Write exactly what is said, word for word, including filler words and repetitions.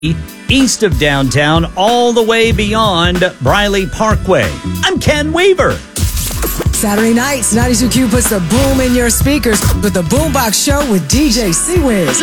east of downtown, all the way beyond Briley Parkway. I'm Ken Weaver. Saturday nights, ninety-two Q puts the boom in your speakers with the Boombox Show with D J C-Wiz.